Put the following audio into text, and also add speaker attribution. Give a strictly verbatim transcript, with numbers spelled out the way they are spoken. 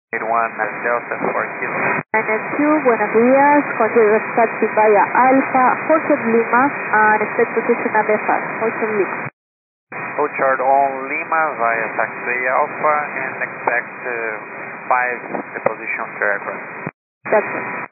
Speaker 1: eight one Delta four Kilo.
Speaker 2: nine eight two, buenos días, consider taxi via Alpha, Hotel Lima, and expect position at the fast, Hotel Lima.
Speaker 1: Hold chart on Lima via taxiway Alpha and expect uh, five the position of the aircraft.
Speaker 2: That's it.